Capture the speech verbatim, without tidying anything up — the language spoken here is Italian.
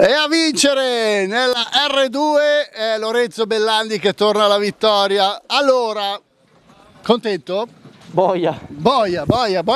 E a vincere nella R due è Lorenzo Bellandi che torna alla vittoria. Allora, contento? Boia. Boia, boia, boia.